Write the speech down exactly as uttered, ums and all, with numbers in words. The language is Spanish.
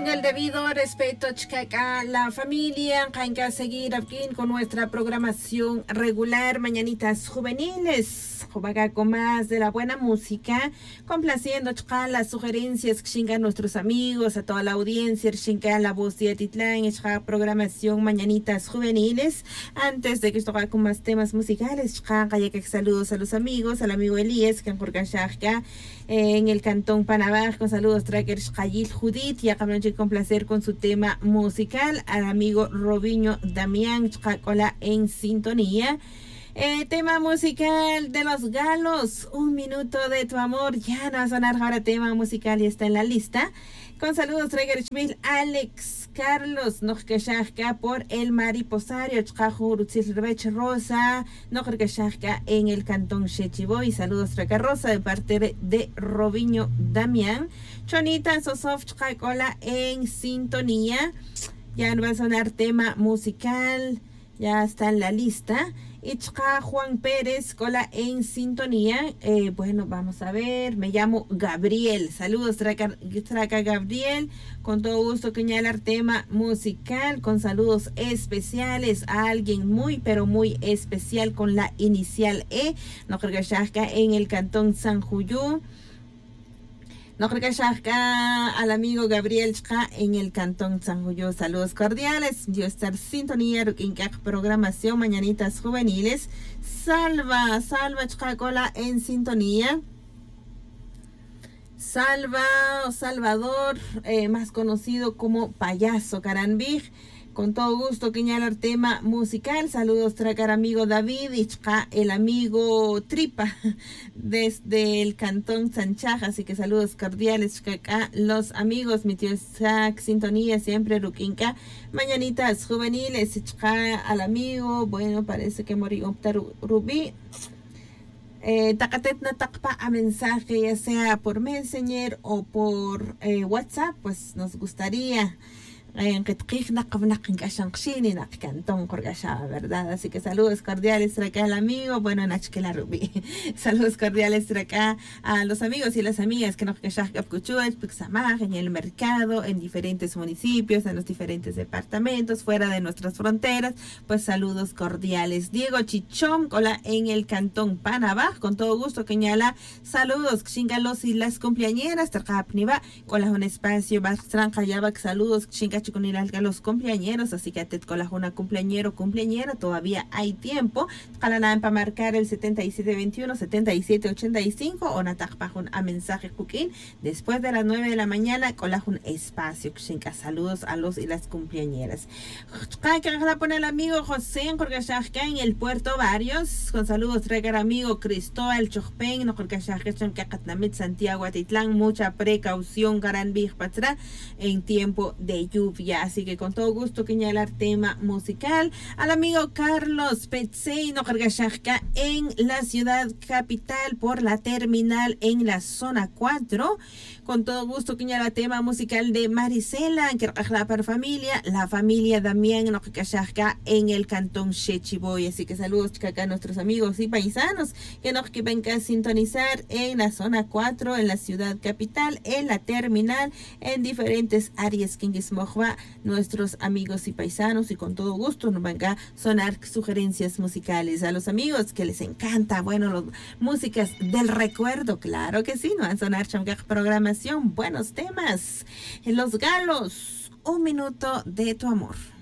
el debido respeto a la familia, hay que seguir aquí con nuestra programación regular, Mañanitas Juveniles, juega con más de la buena música, complaciendo las sugerencias que chingan nuestros amigos, a toda la audiencia, chingan la voz de Atitlán, programación Mañanitas Juveniles. Antes de que esto haga con más temas musicales, que saludos a los amigos, al amigo Elías, que por acá en el cantón Panamá, con saludos trackers Jayil Judith, y acaban de complacer con su tema musical al amigo Robiño Damián, Chacola en sintonía. Eh, tema musical de los galos, un minuto de tu amor, ya no va a sonar ahora tema musical y está en la lista. Con saludos Traeger Schmil, Alex, Carlos, Nojkashaka por el Mariposario, Chkajurutsil Rebech Rosa, Nojkashaka en el cantón Chechiboy. Saludos Traeger Rosa de parte de Robiño Damián. Chonita Sosof Chkakola en sintonía. Ya no va a sonar tema musical, ya está en la lista. Ichka Juan Pérez, cola en sintonía. Eh, bueno, vamos a ver. Me llamo Gabriel. Saludos, Traca, Traca Gabriel. Con todo gusto, señalar tema musical. Con saludos especiales a alguien muy, pero muy especial con la inicial E. No creo que ya en el cantón San Juyú. No creo que ya al amigo Gabriel Chka en el cantón San Juyú. Saludos cordiales. Yo estar sintonía en programación Mañanitas Juveniles. Salva, salva Chka cola en sintonía. Salva o Salvador, eh, más conocido como Payaso Carambij. Con todo gusto, señalar tema musical. Saludos, tracar amigo David y el amigo Tripa desde el cantón Sanchaja. Así que saludos cordiales, acá los amigos, mi tío Isaac, sintonía siempre, Ruquinca. Mañanitas Juveniles, al amigo. Bueno, parece que morí optar Rubí. Eh, Tacatet na takpa a mensaje, ya sea por Messenger o por eh, WhatsApp, pues nos gustaría. En cantón ¿verdad? Así que saludos cordiales acá al amigo, bueno, Nachkela Rubí. Saludos cordiales acá a los amigos y las amigas que nos en el mercado, en diferentes municipios, en los diferentes departamentos, fuera de nuestras fronteras, pues saludos cordiales. Diego Chichón, hola en el cantón Panamá, con todo gusto, señala saludos, chingalos y las cumpleañeras, hola un espacio, saludos, chinga con ir a los cumpleañeros, así que te colas una cumpleañero cumpleañera, todavía hay tiempo. Para marcar el setenta y siete veintiuno, setenta y siete ochenta y cinco o natakpajun a mensaje cooking después de las nueve de la mañana, colas un espacio. Saludos a los y las cumpleañeras. Poner el amigo José en en el puerto Varios, con saludos traigan amigo Cristóbal Chojpen, no en Santiago Atitlán, mucha precaución Garanbij Patra en tiempo de lluvia. Así que con todo gusto señalar tema musical al amigo Carlos Petseino Cargashaka en la ciudad capital por la terminal en la zona cuatro. Con todo gusto señalar tema musical de Marisela en para familia, la familia Damián Cargashaka en el cantón Chechiboy. Así que saludos acá a nuestros amigos y paisanos que nos que vengan a sintonizar en la zona cuatro, en la ciudad capital, en la terminal, en diferentes áreas que nuestros amigos y paisanos, y con todo gusto nos van a sonar sugerencias musicales a los amigos que les encanta, bueno, las músicas del recuerdo, claro que sí, nos van a sonar chamgaj programación, buenos temas. En Los Galos, un minuto de tu amor.